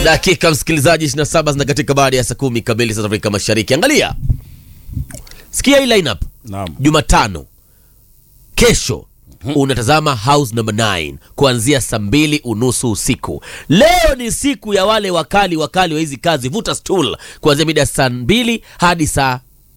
Dakika msikilizaji 27 zina katika baada ya saa 10 kamili za Afrika Mashariki. Angalia. Sikia hii lineup. Naam. Jumatano. Kesho unatazama House number 9 kuanzia saa 2:30 usiku. Leo ni siku ya wale wakali wa hizi kazi, vuta stool, kuanzia mida saa 2 hadi saa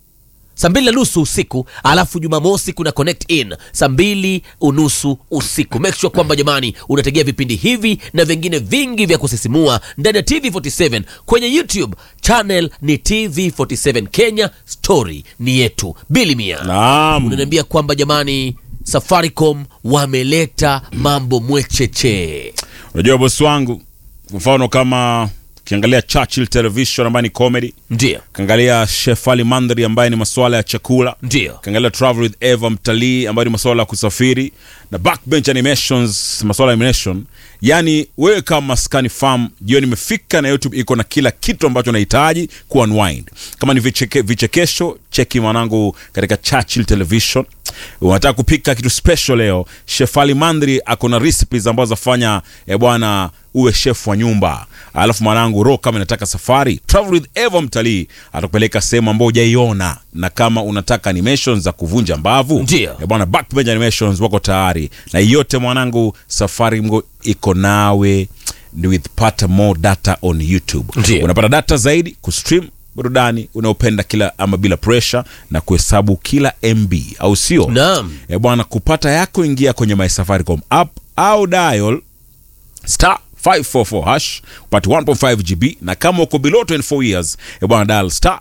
2:30 usiku. Alafu Jumamosi kuna connect in saa 2:30 usiku. Make sure kwamba jamani unategea vipindi hivi na vingine vingi vya kusisimua ndani ya TV47. Kwenye YouTube channel ni TV47 Kenya, story ni yetu. Billy Mia. Naam. Unaniambia kwamba jamani Safaricom wameleta mambo mwecheche. Unajua boss wangu, mfano kama kiangalia Churchill Television ambayo ni comedy, Ndio. kiangalia Chef Ali Mandri ambaye ni masuala ya chakula, Ndio. kiangalia Travel with Eva mtalii ambayo ni masuala ya kusafiri, na Backbench Animations masuala ya animation. Yani wewe kama Skani Farm jioni imefika na YouTube iko na kila kitu ambacho unahitaji ku unwind. Kama ni vichekesho, cheki mwanangu katika Churchill Television. Unataka kupika kitu special leo, Chef Ali Mandri ako na recipes ambazo zafanya bwana uwe chef wa nyumba. Alafu mwanangu roho kama unataka safari, Travel with Eva mtalii atakupeleka sehemu ambayo hujaiona. Na kama unataka animations za kuvunja mbavu, Ndio. Bwana Backbench Animations wako tayari. Na yote mwanangu, safari mgo iko nawe with pata more data on YouTube. Ndio. Unapata data zaidi kustream burudani unaopenda kila ama bila pressure na kuhesabu kila MB, au sio? Naam. Bwana kupata yako, ingia kwenye My Safaricom app au dial star 544 hash upate 1.5 GB, na kama uko below 24 years bwana dial star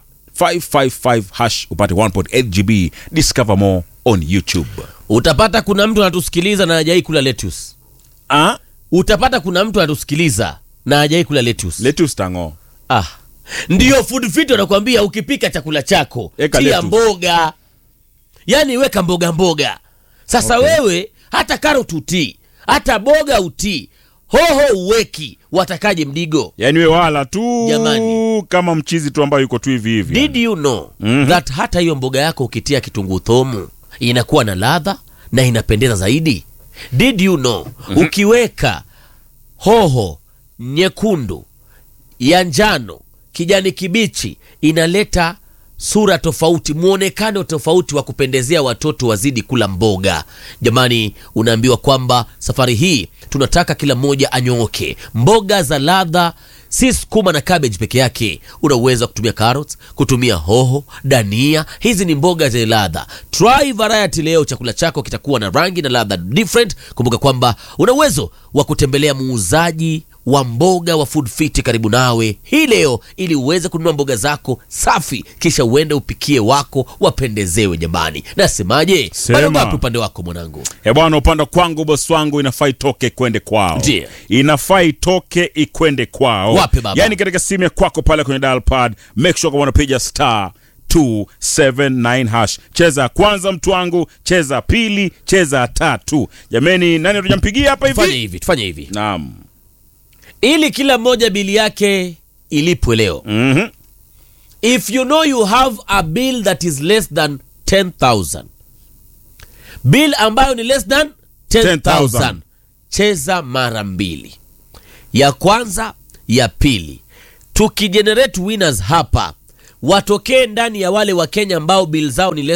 555 hash upate 1.8 GB. Discover more on YouTube. Utapata kuna mtu anatusikiliza na hajai kula lettuce. Utapata kuna mtu anatusikiliza na hajai kula lettuce. Lettuce tango. Ndio Food Fit wanakuambia ukipika chakula chako Eka tia lettuce. mboga. Yaani weka mboga. Sasa wewe hata karoti utii, hata boga utii, hoho uweki, watakaje mdigo? Yani we wala tu Jamani. kama mchizi tu ambayo yuko tu hivi. Did you know that hata hiyo mboga yako ukitia kitunguu thomu inakuwa na ladha na inapendeza zaidi? Did you know ukiweka hoho nyekundu, ya njano, kijani kibichi inaleta sura tofauti, muonekano tofauti wa kupendezea watoto wazidi kula mboga. Jamani, unaambiwa kwamba safari hii tunataka kila mmoja anyooke. Mboga za ladha, si sukuma na cabbage peke yake. Unaweza kutumia carrots, kutumia hoho, dania. Hizi ni mboga za ladha. Try variety leo, chakula chako kitakuwa na rangi na ladha different. Kumbuka kwamba una uwezo wa kutembelea muuzaji wa mboga wa Food Fit karibu nawe hii leo ili uweze kununua mboga zako safi, kisha uende upikie wako wapendezewe. Jamani, nasemaje? Bado ngapi upande wako mwanangu? Bwana, upande kwangu boss wangu inafaa itoke kwende kwao. Ndiyo. Inafaa itoke ikwende kwao. Wapi baba? Yani katika simu kwako pale kwenye dial pad, make sure kama unapiga star 279 hash. Cheza kwanza mtu wangu, cheza pili, cheza tatu. Jamani, nani tunampigia hapa hivi? Tufanye hivi. Naam. Ili kila mmoja bili yake ilipwe leo. If you know you have a bill that is less than 10,000, bill ambayo ni less than 10,000, cheza mara 2. Ya kwanza, ya pili. Tukigenerate winners hapa, watokee ndani ya wale wa Kenya ambao bill zao ni less